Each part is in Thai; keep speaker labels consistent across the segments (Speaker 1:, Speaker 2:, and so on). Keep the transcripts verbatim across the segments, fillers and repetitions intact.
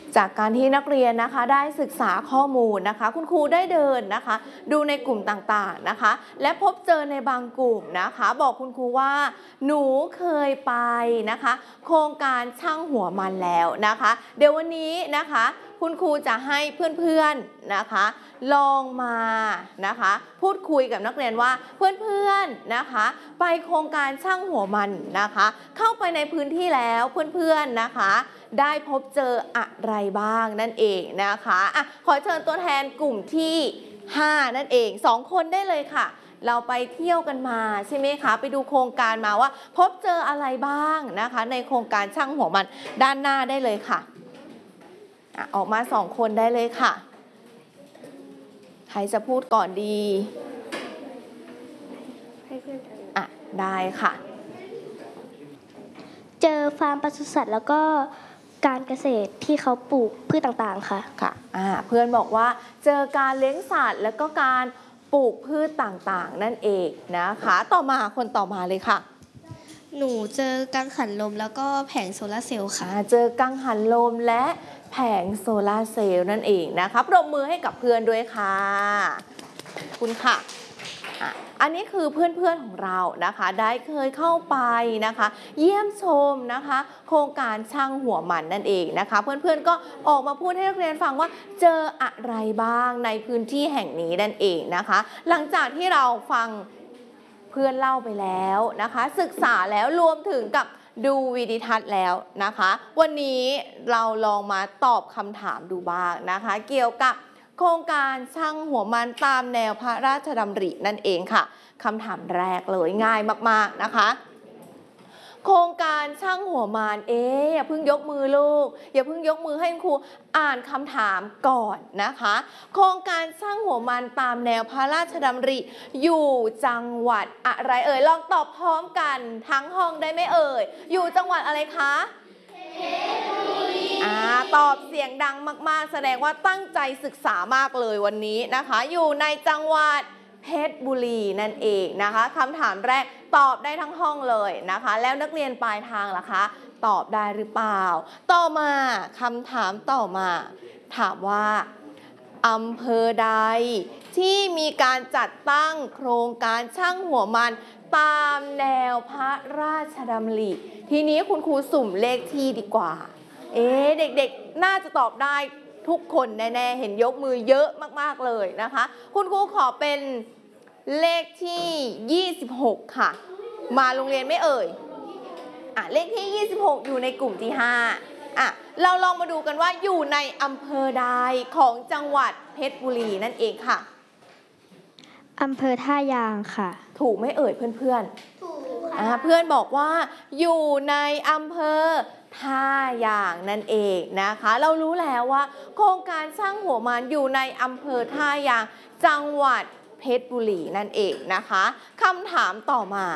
Speaker 1: จากการที่นักเรียนนะคะได้ศึกษาข้อมูลนะคะคุณครูได้เดินนะคะดูในกลุ่มต่างๆนะคะและพบเจอในบางกลุ่มนะคะบอกคุณครูว่าหนูเคยไปนะคะโครงการช่างหัวมันแล้วนะคะเดี๋ยววันนี้นะคะคุณครูจะให้เพื่อนๆนะคะลองมานะคะพูดคุยกับนักเรียนว่าเพื่อนๆนะคะไปโครงการช่างหัวมันนะคะเข้าไปในพื้นที่แล้วเพื่อนๆนะคะได้พบเจออะไรบ้างนั่นเองนะคะอ่ะขอเชิญตัวแทนกลุ่มที่ห้านั่นเองสองคนได้เลยค่ะเราไปเที่ยวกันมาใช่ไหมคะไปดูโครงการมาว่าพบเจออะไรบ้างนะคะในโครงการช่างหัวมันด้านหน้าได้เลยค่ะออกมาสองคนได้เลยค่ะใครจะพูดก่อนดีอ่ะได้ค่ะ
Speaker 2: เจอฟาร์มปศุสัตว์แล้วก็การเกษตรที่เขาปลูกพืชต่างๆค่ะ
Speaker 1: ค่ะอ่าเพื่อนบอกว่าเจอการเลี้ยงสัตว์แล้วก็การปลูกพืชต่างๆนั่นเองนะคะต่อมาคนต่อมาเลยค่ะ
Speaker 3: หนูเจอกังหันลมแล้วก็แผงโซลาร์เซลล์ค่ะ
Speaker 1: เจอกังหันลมและแผงโซลาร์เซลล์นั่นเองนะคะปรบมือให้กับเพื่อนด้วยค่ะคุณค่ะอันนี้คือเพื่อนๆของเรานะคะได้เคยเข้าไปนะคะเยี่ยมชมนะคะโครงการช่างหัวมันนั่นเองนะคะเพื่อนๆก็ออกมาพูดให้นักเรียนฟังว่าเจออะไรบ้างในพื้นที่แห่งนี้นั่นเองนะคะหลังจากที่เราฟังเพื่อนเล่าไปแล้วนะคะศึกษาแล้วรวมถึงกับดูวิดีทัศน์แล้วนะคะวันนี้เราลองมาตอบคำถามดูบ้างนะคะเกี่ยวกับโครงการช่างหัวมันตามแนวพระราชดำรินั่นเองค่ะคำถามแรกเลยง่ายมากๆนะคะโครงการช่างหัวมันเอ๊ะอย่าเพิ่งยกมือลูกอย่าเพิ่งยกมือให้ครูอ่านคำถามก่อนนะคะโครงการช่างหัวมันตามแนวพระราชดำริอยู่จังหวัดอะไรเอ่ยลองตอบพร้อมกันทั้งห้องได้ไหมเอ่ยอยู่จังหวัดอะไรคะอ่าตอบเสียงดังมากๆแสดงว่าตั้งใจศึกษามากเลยวันนี้นะคะอยู่ในจังหวัดเพชรบุรีนั่นเองนะคะคำถามแรกตอบได้ทั้งห้องเลยนะคะแล้วนักเรียนปลายทางล่ะคะตอบได้หรือเปล่าต่อมาคำถามต่อมาถามว่าอำเภอใดที่มีการจัดตั้งโครงการช่างหัวมันตามแนวพระราชดำริทีนี้คุณครูสุ่มเลขที่ดีกว่าเอ๊ะเด็กๆน่าจะตอบได้ทุกคนแน่ๆเห็นยกมือเยอะมากๆเลยนะคะคุณครูขอเป็นเลขที่ยี่สิบหกค่ะมาโรงเรียนไม่เอ่ยอ่ะเลขที่ยี่สิบหกอยู่ในกลุ่มที่ห้าอ่ะเราลองมาดูกันว่าอยู่ในอำเภอใดของจังหวัดเพชรบุรีนั่นเองค่ะ
Speaker 2: อำเภอท่ายางค่ะ
Speaker 1: ถูกไม่เอ่ยเพื่อนๆถูกค่ะเพื่อนบอกว่าอยู่ในอำเภอท่ายางนั่นเองนะคะเรารู้แล้วว่าโครงการสร้างหัวมันอยู่ในอำเภอท่ายางจังหวัดเพชรบุรีนั่นเองนะคะคำถามต่อมา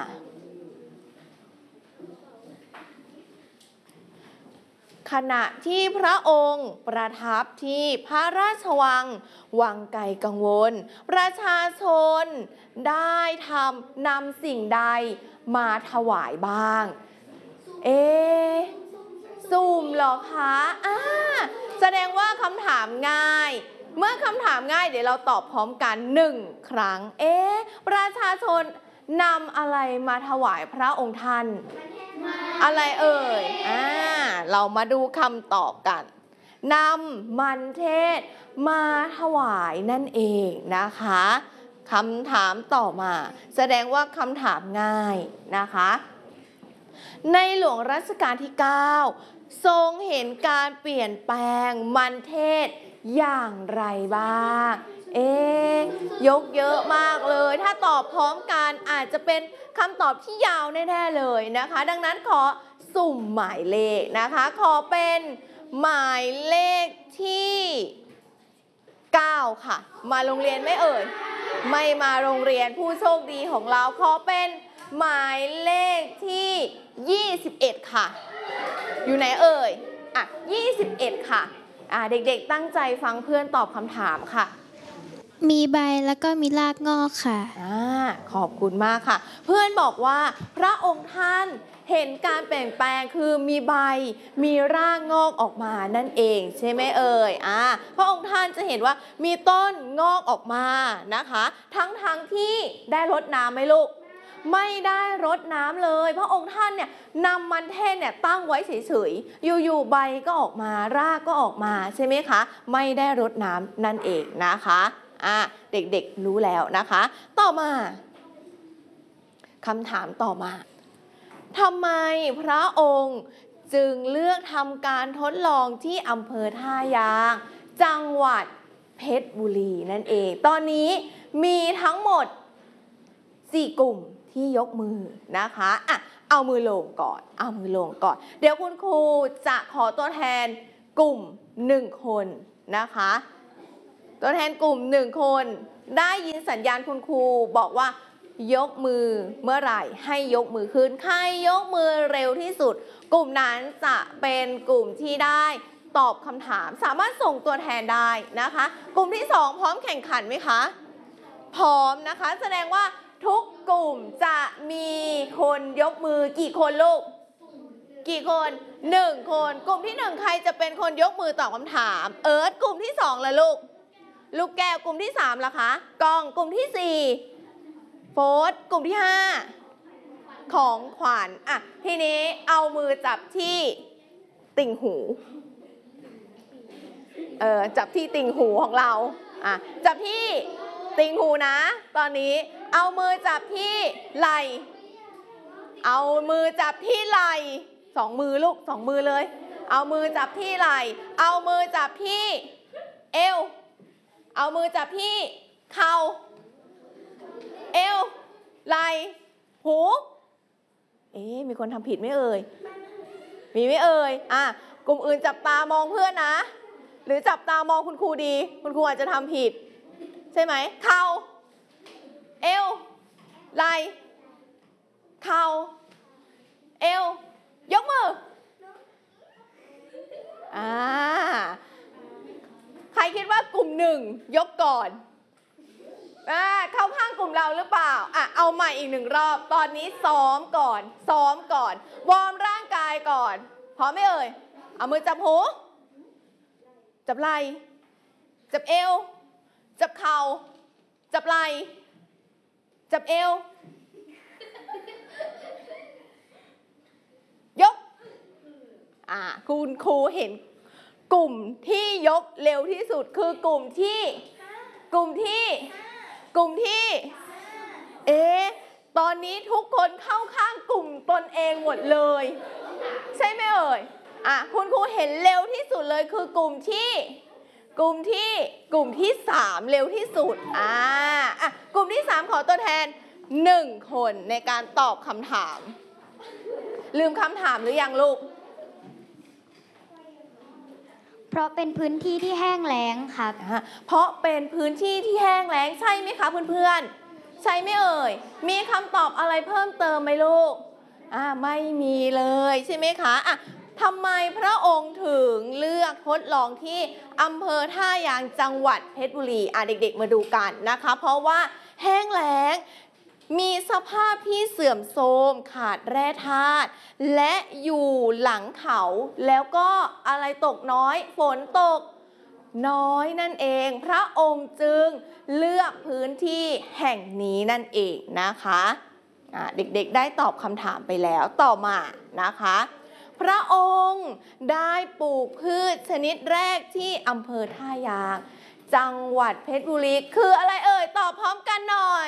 Speaker 1: ขณะที่พระองค์ประทับที่พระราชวังวังไกลกังวลประชาชนได้ทำนำสิ่งใดมาถวายบ้างเอ๊ะสุ่มเหรอคะอ่าแสดงว่าคำถามง่ายเมื่อคำถามง่ายเดี๋ยวเราตอบพร้อมกันหนึ่งครั้งเอ๊ะประชาชนนำอะไรมาถวายพระองค์ท่านอะไรเอ่ยอ่าเรามาดูคำตอบกันนำมันเทศมาถวายนั่นเองนะคะคำถามต่อมาแสดงว่าคำถามง่ายนะคะในหลวงรัชกาลที่เก้าทรงเห็นการเปลี่ยนแปลงมันเทศอย่างไรบ้างเอ๊ยยกเยอะมากเลยถ้าตอบพร้อมกันอาจจะเป็นคำตอบที่ยาวแน่ๆเลยนะคะดังนั้นขอสุ่มหมายเลขนะคะขอเป็นหมายเลขที่เก้าค่ะมาโรงเรียนไม่เอ่ยไม่มาโรงเรียนผู้โชคดีของเราขอเป็นหมายเลขที่ยี่สิบเอ็ดค่ะอยู่ไหนเอ่ยอ่ะยี่สิบเอ็ดค่ะอ่ะเด็กๆตั้งใจฟังเพื่อนตอบคำถามค่ะ
Speaker 3: มีใบแล้วก็มีรากงอกค่ะ
Speaker 1: อ่าขอบคุณมากค่ะเพื่อนบอกว่าพระองค์ท่านเห็นการเปลี่ยนแปลงคือมีใบมีรากงอกออกมานั่นเองใช่ไหมเอ่ยอ่าพระองค์ท่านจะเห็นว่ามีต้นงอกออกมานะคะทั้งๆ ท, ที่ได้รดน้ำไหมลูกไม่ได้รดน้ำเลยพระองค์ท่านเนี่ยนำมันเทศเนี่ยตั้งไว้เฉยๆอยู่ๆใบก็ออกมารากก็ออกมาใช่ไหมคะไม่ได้รดน้ำนั่นเองนะคะอ่ะเด็กๆรู้แล้วนะคะต่อมาคำถามต่อมาทำไมพระองค์จึงเลือกทำการทดลองที่อำเภอท่ายางจังหวัดเพชรบุรีนั่นเองตอนนี้มีทั้งหมดสี่กลุ่มที่ยกมือนะคะอ่ะเอามือลงก่อนเอามือลงก่อนเดี๋ยวคุณครูจะขอตัวแทนกลุ่มหนึ่งคนนะคะตัวแทนกลุ่มหนึ่งคนได้ยินสัญญาณคุณครูบอกว่ายกมือเมื่อไหร่ให้ยกมือขึ้นใครยกมือเร็วที่สุดกลุ่มนั้นจะเป็นกลุ่มที่ได้ตอบคำถามสามารถส่งตัวแทนได้นะคะกลุ่มที่สองพร้อมแข่งขันไหมคะพร้อมนะคะแสดงว่าทุกกลุ่มจะมีคนยกมือกี่คนลูกกี่คนหนึ่งคนกลุ่มที่หนึ่งใครจะเป็นคนยกมือตอบคำถามเอิร์ธกลุ่มที่สองล่ะลูกลูกแก้วกลุ่มที่สามล่ะคะกองกลุ่มที่สี่โฟร์กลุ่มที่ห้าของขวัญอ่ะทีนี้เอามือจับที่ติ่งหูเออจับที่ติ่งหูของเราอ่ะจับที่ติ่งหูนะตอนนี้เอามือจับที่ไหล่เอามือจับที่ไหล่สองมือลูกสองมือเลยเอามือจับที่ไหล่เอามือจับที่เอวเอามือจับที่เข่าเอวไหล่หูเอ๊ะมีคนทำผิดไหมเอ่ยมีไหมเอ่ยอ่ะกลุ่มอื่นจับตามองเพื่อนนะหรือจับตามองคุณครูดีคุณครูอาจจะทำผิดใช่ไหมเข่าเอวไหล่เข่าเอวยกมืออ่าใครคิดว่ากลุ่มหนึ่งยกก่อนอ่าเข้าข้างกลุ่มเราหรือเปล่าอ่ะเอาใหม่อีกหนึ่งรอบตอนนี้ซ้อมก่อนซ้อมก่อนวอร์มร่างกายก่อนพร้อมไหมเอ่ยเอามือจับหูจับไหล่จับเอวจับเข่าจับไหล่จับเอวยกอ่าคุณครูเห็นกลุ่มที่ยกเร็วที่สุดคือกลุ่มที่กลุ่มที่กลุ่มที่เอ๊ะตอนนี้ทุกคนเข้าข้างกลุ่มตนเองหมดเลยใช่ไหมเอ่ยอ่ะคุณครูเห็นเร็วที่สุดเลยคือกลุ่มที่กลุ่มที่กลุ่มที่สามเร็วที่สุดอ่าอ่ะกลุ่มที่สามขอตัวแทนหนึ่งคนในการตอบคำถามลืมคำถามหรือยังลูก
Speaker 2: เพราะเป็นพื้นที่ที่แห้งแล้งครับ
Speaker 1: เพราะเป็นพื้นที่ที่แห้งแล้งใช่ไหมคะเพื่อนๆใช่ไหมเอ่ยมีคำตอบอะไรเพิ่มเติมไหมลูกอ่าไม่มีเลยใช่ไหมคะอ่ะทำไมพระองค์ถึงเลือกทดลองที่อำเภอท่ายางจังหวัดเพชรบุรีอ่ะเด็กๆมาดูกันนะคะเพราะว่าแห้งแล้งมีสภาพที่เสื่อมโทรมขาดแร่ธาตุและอยู่หลังเขาแล้วก็อะไรตกน้อยฝนตกน้อยนั่นเองพระองค์จึงเลือกพื้นที่แห่งนี้นั่นเองนะคะะเด็กๆได้ตอบคำถามไปแล้วต่อมานะคะพระองค์ได้ปลูกพืชชนิดแรกที่อำเภอท่ายางจังหวัดเพชรบุรีคืออะไรเอ่ยตอบพร้อมกันหน่อย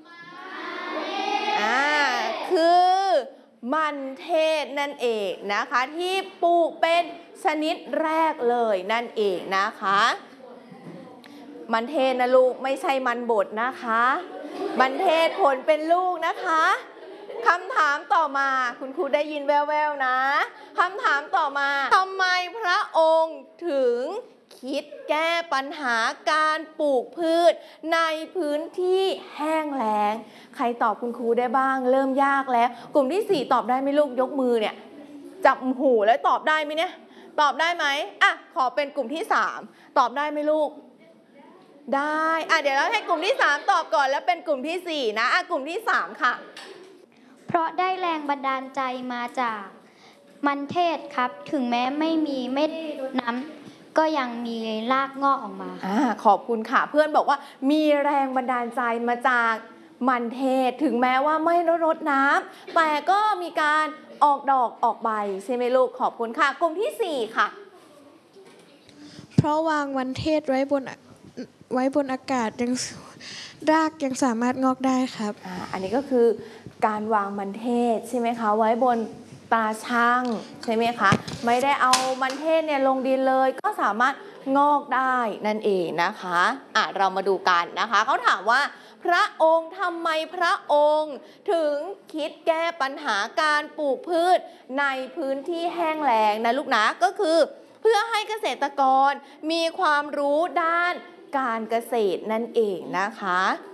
Speaker 1: อ่าคือมันเทศนั่นเองนะคะที่ปลูกเป็นชนิดแรกเลยนั่นเองนะคะมันเทศนะลูกไม่ใช่มันบดนะคะมันเทศผลเป็นลูกนะคะคำถามต่อมาคุณครูได้ยินแว่วๆนะคำถามต่อมาทำไมพระองค์ถึงคิดแก้ปัญหาการปลูกพืชในพื้นที่แห้งแล้งใครตอบคุณครูได้บ้างเริ่มยากแล้วกลุ่มที่สี่ตอบได้ไหมลูกยกมือเนี่ยจับหูแล้วตอบได้ไหมเนี่ยตอบได้ไหมอ่ะขอเป็นกลุ่มที่สามตอบได้ไหมลูกได้อ่ะเดี๋ยวเราให้กลุ่มที่สามตอบก่อนแล้วเป็นกลุ่มที่สี่นะอ่ะกลุ่มที่สามค่ะ
Speaker 4: เพราะได้แรงบันดาลใจมาจากมันเทศครับ ถึงแม้ไม่มีไม่ได้รดน้ำก็ยังมีรากงอกออกมา
Speaker 1: อ่าขอบคุณค่ะเพื่อนบอกว่ามีแรงบันดาลใจมาจากมันเทศถึงแม้ว่าไม่ได้รดน้ำแต่ก็มีการออกดอกออกใบใช่ไหมลูกขอบคุณค่ะกลุ่มที่สี่ค่ะ
Speaker 5: เพราะวางมันเทศไว้บนไว้บนอากาศยังรากยังสามารถงอกได้ครับ
Speaker 1: อ่าอันนี้ก็คือการวางมันเทศใช่ไหมคะไว้บนตาช่างใช่ไหมคะไม่ได้เอามันเทศเนี่ยลงดินเลยก็สามารถงอกได้นั่นเองนะคะอ่ะเรามาดูกันนะคะเขาถามว่าพระองค์ทำไมพระองค์ถึงคิดแก้ปัญหาการปลูกพืชในพื้นที่แห้งแล้งนะลูกนะก็คือเพื่อให้เกษตรกรมีความรู้ด้านการเกษตรนั่นเองนะคะ